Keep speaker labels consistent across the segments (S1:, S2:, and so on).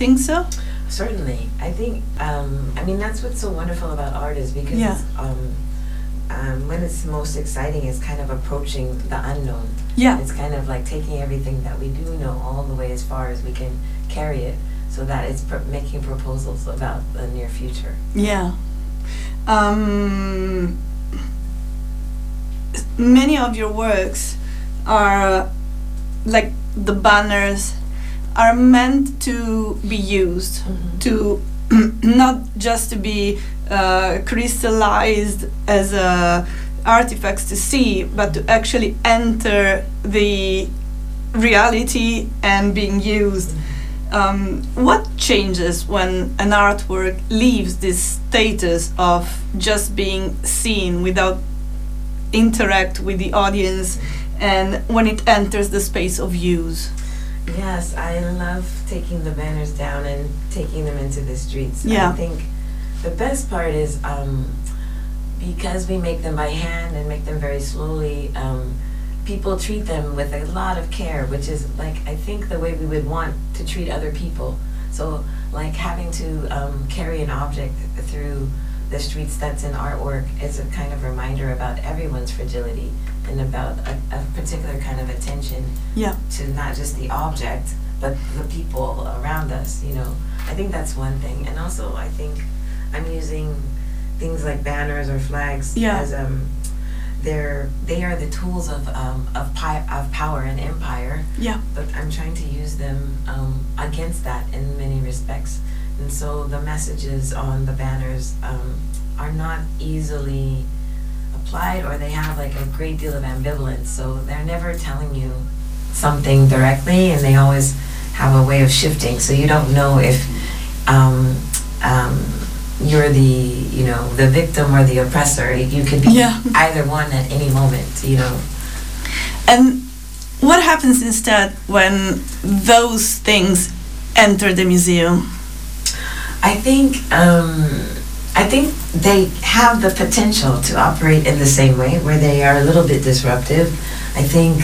S1: think so?
S2: Certainly. I think, I mean, that's what's so wonderful about art is because
S1: Yeah.
S2: when it's most exciting is kind of approaching the unknown.
S1: Yeah.
S2: It's kind of like taking everything that we do know all the way as far as we can carry it so that it's making proposals about the near future.
S1: Yeah. Many of your works are like the banners are meant to be used to not just to be crystallized as artifacts to see, but to actually enter the reality and being used. What changes when an artwork leaves this status of just being seen without interact with the audience, and when it enters the space of use?
S2: Yes, I love taking the banners down and taking them into the streets.
S1: Yeah.
S2: I think the best part is because we make them by hand and make them very slowly, people treat them with a lot of care, which is like I think the way we would want to treat other people. So like having to carry an object through the streets that's in artwork is a kind of reminder about everyone's fragility and about a particular kind of attention
S1: Yeah.
S2: to not just the object but the people around us, you know. I think that's one thing. And also I think I'm using things like banners or flags
S1: Yeah.
S2: as they are the tools of power and empire,
S1: Yeah.
S2: but I'm trying to use them against that in many respects. And so the messages on the banners are not easily applied, or they have like a great deal of ambivalence. So they're never telling you something directly, and they always have a way of shifting. So you don't know if you're the victim or the oppressor. You could be
S1: Yeah.
S2: either one at any moment, you know.
S1: And what happens instead when those things enter the museum?
S2: I think they have the potential to operate in the same way, where they are a little bit disruptive. I think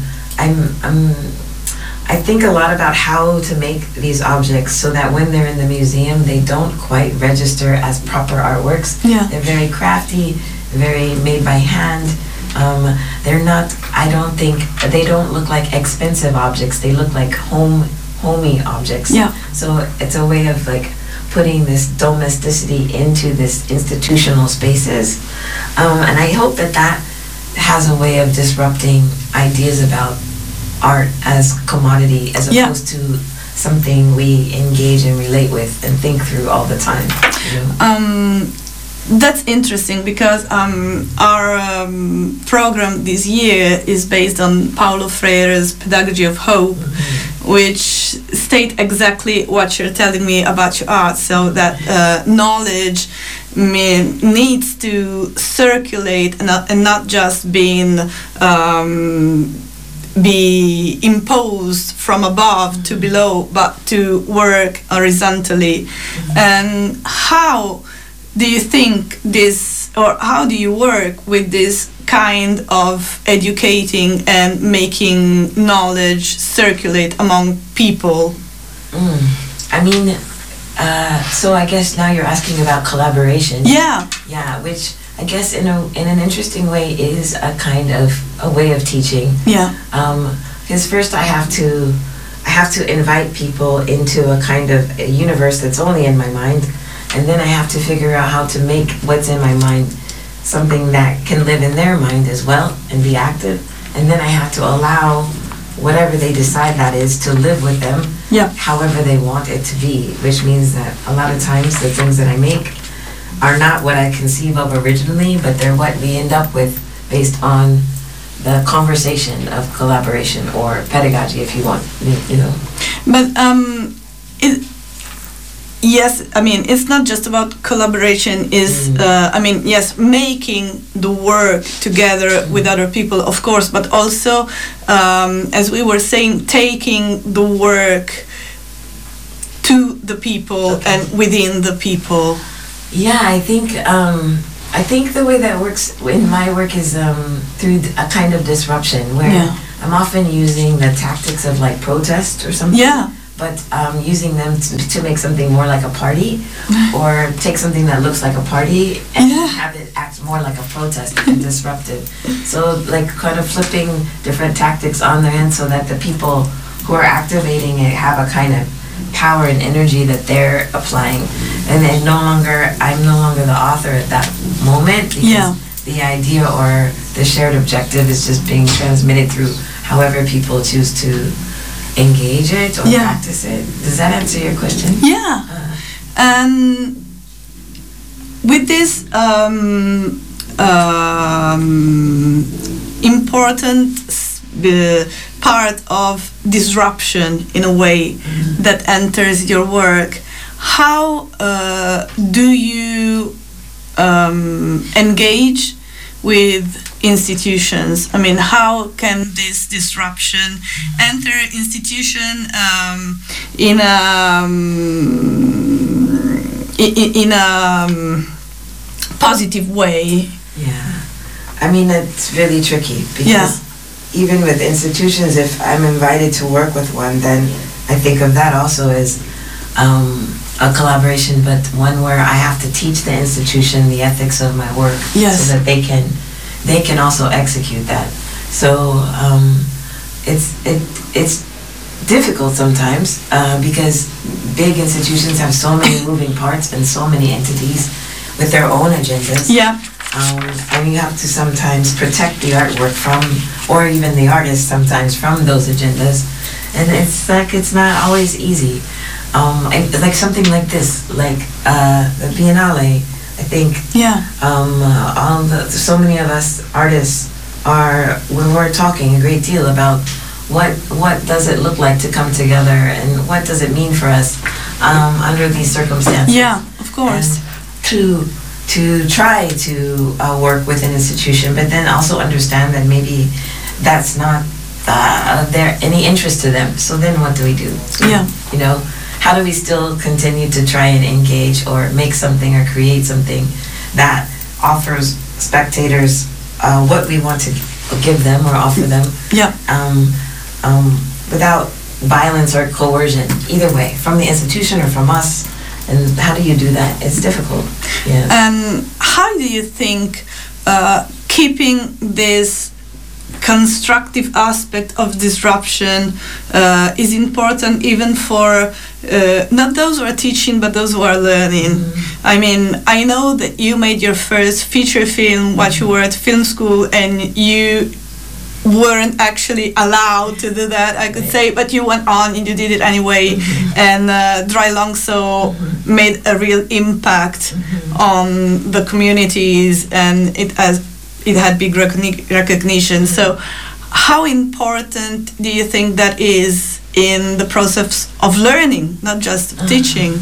S2: I think a lot about how to make these objects so that when they're in the museum, they don't quite register as proper artworks.
S1: Yeah.
S2: They're very crafty, very made by hand. They're not. I don't think they don't look like expensive objects. They look like homey objects.
S1: Yeah.
S2: So it's a way of like putting this domesticity into this institutional spaces. And I hope that has a way of disrupting ideas about art as commodity as
S1: Yeah.
S2: opposed to something we engage and relate with and think through all the time. You know?
S1: That's interesting because our program this year is based on Paulo Freire's Pedagogy of Hope, which state exactly what you're telling me about your art, so that knowledge needs to circulate and not just be imposed from above to below, but to work horizontally. And how do you think this, or how do you work with this kind of educating and making knowledge circulate among people?
S2: I mean, so I guess now you're asking about collaboration.
S1: Yeah.
S2: Yeah, which I guess in an interesting way is a kind of a way of teaching.
S1: Yeah.
S2: Because first I have to invite people into a kind of a universe that's only in my mind, and then I have to figure out how to make what's in my mind something that can live in their mind as well and be active, and then I have to allow whatever they decide that is to live with them,
S1: Yeah.
S2: however they want it to be, which means that a lot of times the things that I make are not what I conceive of originally, but they're what we end up with based on the conversation of collaboration or pedagogy, if you want, you know.
S1: But yes, I mean, it's not just about collaboration. Yes, making the work together with other people, of course, but also, as we were saying, taking the work to the people and within the people.
S2: Yeah, I think the way that works in my work is through a kind of disruption, where
S1: Yeah.
S2: I'm often using the tactics of like protest or something.
S1: Yeah.
S2: but using them to make something more like a party, or take something that looks like a party and have it act more like a protest and disruptive. So like kind of flipping different tactics on their end so that the people who are activating it have a kind of power and energy that they're applying. And I'm no longer the author at that moment, because the idea or the shared objective is just being transmitted through however people choose to engage it or practice it. Does that answer your question?
S1: Yeah. And with this important part of disruption in a way that enters your work, how do you engage with institutions? I mean, how can this disruption enter institution in a positive way?
S2: Yeah, I mean, it's really tricky because even with institutions, if I'm invited to work with one, then I think of that also as a collaboration, but one where I have to teach the institution the ethics of my work, so that they can also execute that. So it's difficult sometimes because big institutions have so many moving parts and so many entities with their own agendas.
S1: Yeah.
S2: And you have to sometimes protect the artwork from, or even the artist sometimes, from those agendas. And it's not always easy. Like something like this, like the Biennale, I think.
S1: Yeah.
S2: So many of us artists we're talking a great deal about what does it look like to come together, and what does it mean for us under these circumstances.
S1: Yeah, of course.
S2: And to try to work with an institution, but then also understand that maybe that's not there any interest to them. So then what do we do?
S1: Yeah.
S2: You know, how do we still continue to try and engage or make something or create something that offers spectators what we want to give them or offer them?
S1: Yeah.
S2: Without violence or coercion, either way, from the institution or from us. And how do you do that? It's difficult. Yeah.
S1: And how do you think keeping this constructive aspect of disruption is important even for not those who are teaching but those who are learning? Mm-hmm. I mean, I know that you made your first feature film while you were at film school, and you weren't actually allowed to do that, I could say, but you went on and you did it anyway. And Dry Longso made a real impact on the communities, and it had big recognition. So how important do you think that is in the process of learning, not just teaching?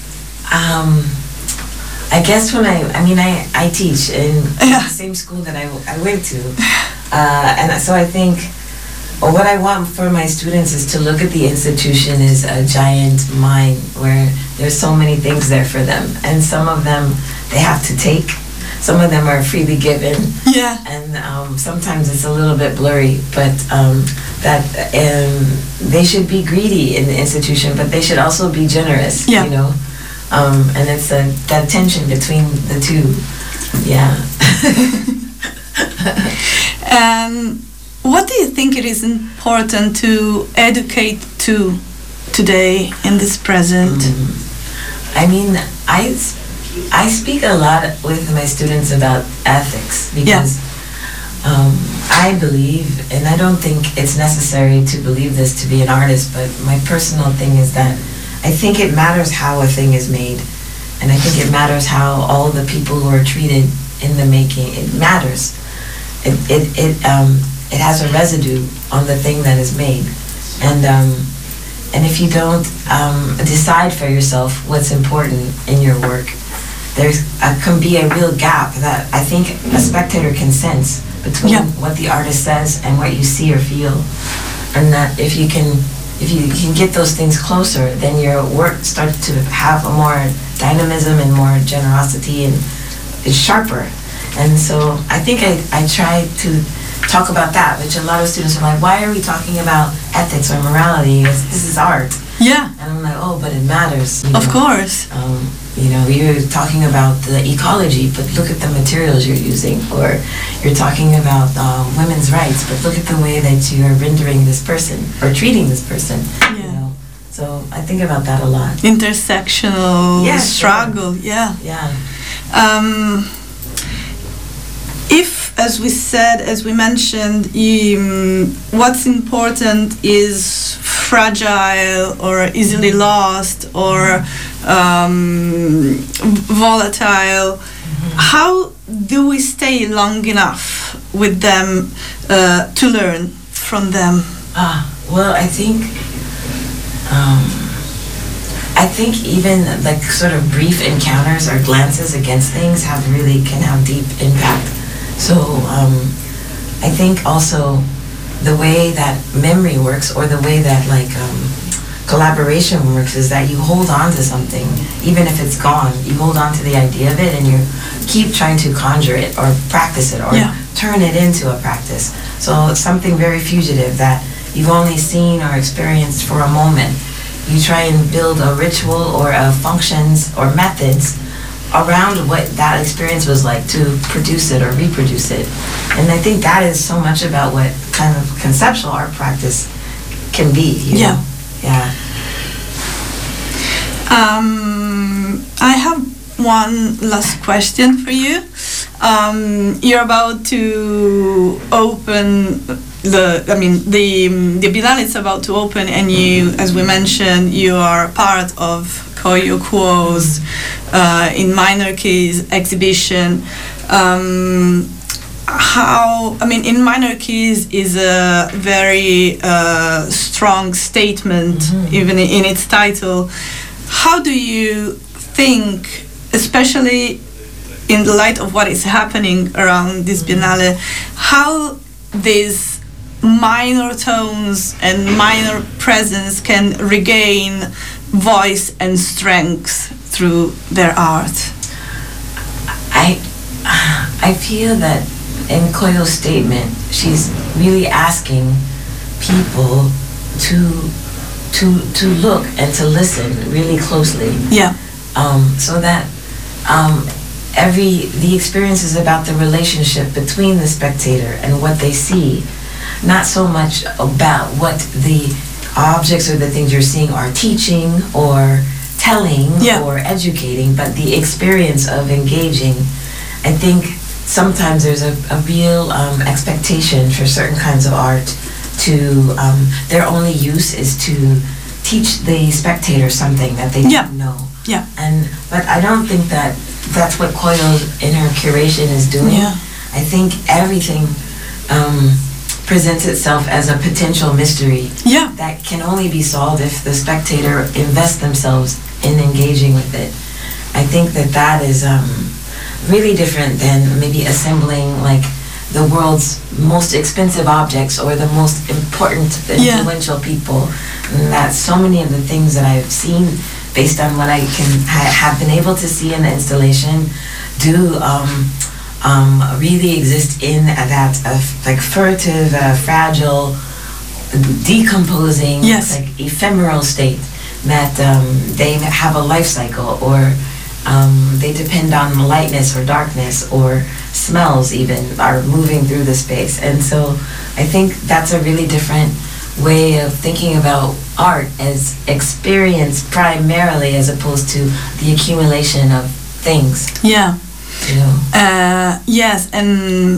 S2: I guess when I teach in the same school that I went to, and so I think what I want for my students is to look at the institution as a giant mine where there's so many things there for them, and some of them they have to take, some of them are freely given, and sometimes it's a little bit blurry, but they should be greedy in the institution, but they should also be generous, you know. And it's that tension between the two. Yeah.
S1: And what do you think it is important to educate to today in this present?
S2: I mean, I speak a lot with my students about ethics because I believe, and I don't think it's necessary to believe this to be an artist, but my personal thing is that I think it matters how a thing is made, and I think it matters how all the people who are treated in the making, it matters. It has a residue on the thing that is made, and if you don't decide for yourself what's important in your work, there can be a real gap that I think a spectator can sense between what the artist says and what you see or feel, and that if you can get those things closer, then your work starts to have a more dynamism and more generosity, and it's sharper. And so I think I try to talk about that, which a lot of students are like, why are we talking about ethics or morality? This is art.
S1: Yeah.
S2: And I'm like, oh, but it matters. You
S1: Of
S2: know?
S1: course.
S2: You know, you're talking about the ecology, but look at the materials you're using. Or you're talking about women's rights, but look at the way that you're rendering this person or treating this person.
S1: Yeah.
S2: You know? So I think about that a lot.
S1: Intersectional struggle. Yeah.
S2: Yeah.
S1: If, as we mentioned, what's important is fragile or easily lost or volatile, how do we stay long enough with them to learn from them?
S2: Well, I think even like sort of brief encounters or glances against things can have deep impact. So I think also the way that memory works, or the way that like collaboration works, is that you hold on to something even if it's gone. You hold on to the idea of it and you keep trying to conjure it or practice it or turn it into a practice. So it's something very fugitive that you've only seen or experienced for a moment. You try and build a ritual or functions or methods around what that experience was like to produce it or reproduce it. And I think that is so much about what kind of conceptual art practice can be. You know? Yeah.
S1: I have one last question for you. You're about to open the Biennale is about to open, and you, as we mentioned, you are part of Koyo Kuo's in minor keys exhibition. In minor keys is a very strong statement, even in its title. How do you think, especially in the light of what is happening around this Biennale, how these minor tones and minor presence can regain voice and strength through their art?
S2: I feel that in Koyo's statement, she's really asking people to look and to listen really closely.
S1: Yeah.
S2: So that the experience is about the relationship between the spectator and what they see, not so much about what the objects or the things you're seeing are teaching or telling or educating, but the experience of engaging. I think sometimes there's a real expectation for certain kinds of art to their only use is to teach the spectator something that they didn't know.
S1: Yeah.
S2: But I don't think that that's what Koyo in her curation is doing.
S1: Yeah.
S2: I think everything presents itself as a potential mystery that can only be solved if the spectator invests themselves in engaging with it. I think that is really different than maybe assembling like the world's most expensive objects or the most important, influential people. And that so many of the things that I've seen, based on what I can have been able to see in the installation, do really exist in that like furtive, fragile, decomposing, like ephemeral state. That they have a life cycle, or they depend on lightness or darkness or smells even are moving through the space. And so I think that's a really different way of thinking about art as experience primarily, as opposed to the accumulation of things.
S1: Yeah.
S2: You know?
S1: Yes, and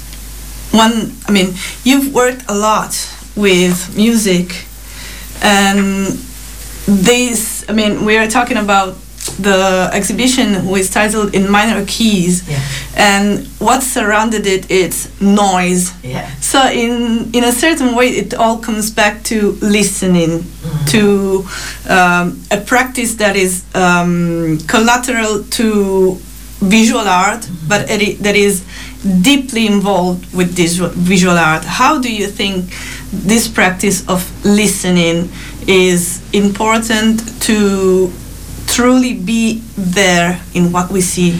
S1: you've worked a lot with music, and this, we are talking about the exhibition was titled In Minor Keys, and what surrounded it is noise. So in a certain way it all comes back to listening, to a practice that is collateral to visual art, but that is deeply involved with this visual art. How do you think this practice of listening is important to truly be there in what we see?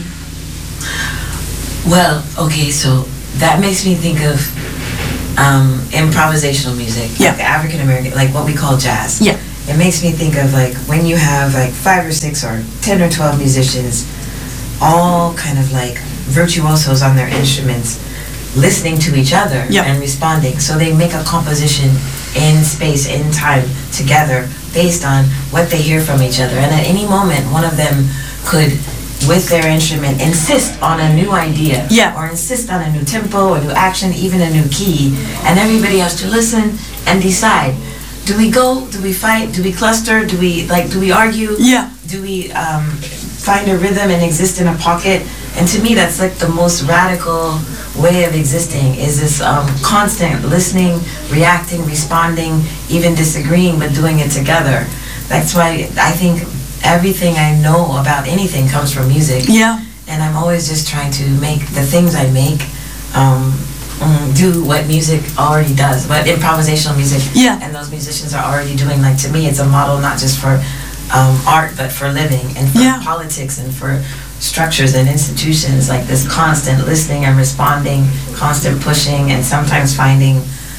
S2: Well, okay, so that makes me think of improvisational music, like African American, like what we call jazz. it makes me think of like when you have like 5 or 6 or 10 or 12 musicians, all kind of like virtuosos on their instruments, listening to each other and responding. So they make a composition in space, in time, together, based on what they hear from each other. And at any moment, one of them could, with their instrument, insist on a new idea, or insist on a new tempo, a new action, even a new key, and everybody has to listen and decide. Do we go? Do we fight? Do we cluster? Do we argue? Do we find a rhythm and exist in a pocket? And to me, that's like the most radical way of existing, is this constant listening, reacting, responding, even disagreeing, but doing it together. That's why I think everything I know about anything comes from music. And I'm always just trying to make the things I make do what music already does, what improvisational music and those musicians are already doing. Like, to me, it's a model not just for art, but for living and for politics and for structures and institutions, like this constant listening and responding, constant pushing, and sometimes finding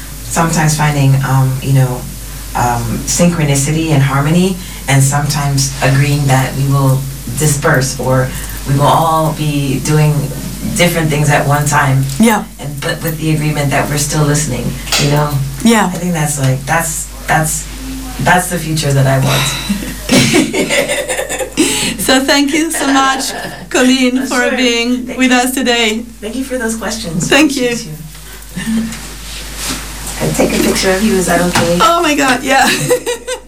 S2: synchronicity and harmony, and sometimes agreeing that we will disperse, or we will all be doing different things at one time. But with the agreement that we're still listening, I think that's the future that I want.
S1: So thank you so much, Colleen, for being with us today.
S2: Thank you for those questions.
S1: Thank you.
S2: I'd take a picture of you, is that okay?
S1: Oh my God, yeah.